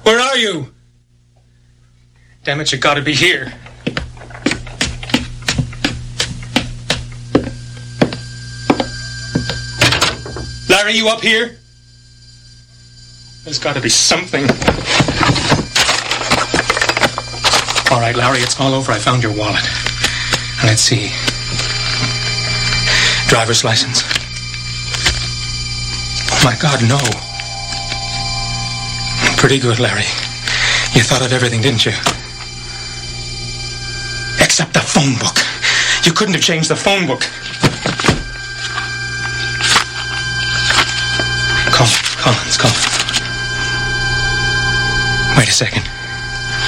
Where are you? Damn it, you gotta be here. Larry, you up here? There's gotta be something. All right, Larry, it's all over. I found your wallet. Let's see. Driver's license. Oh, my God, no. Pretty good, Larry. You thought of everything, didn't you? Except the phone book. You couldn't have changed the phone book. Collins. Wait a second.